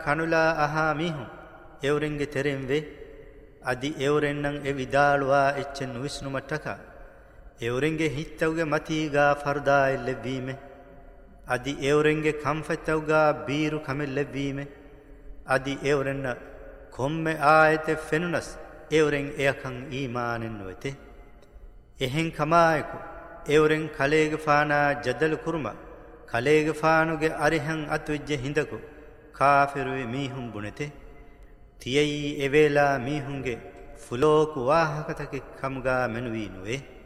කනුලා අහා මිහුන් එවරෙන්ගේ තෙරෙන් වේ අදි එවරෙන්නම් එ විදාලවා එච්චෙන් විස්නුමට්ටක එවරෙන්ගේ හිත්තවගේ මතීගා ෆර්දා එල්ලෙවීමේ අදි එවරෙන්ගේ කම්ෆතවගා බීරු කමෙල්ලෙවීමේ අදි එවරෙන්න කොම්මෙ ආයතෙ ෆෙනුනස් එවරෙන් එයකන් ඊමානෙන් නොවෙතේ එහෙන් කමායකු එවරෙන් කලේග ෆානා ජදල් කුරුම කලේග ෆානුගේ අරිහන් අතුවිජ්ජ හිඳකු කාෆිරුවේ මීහුන් බුනෙතේ තියයි එවේලා මීහුන්ගේ ෆුලෝකු වාහකතකෙ කමුගා මෙනුවී නුවේ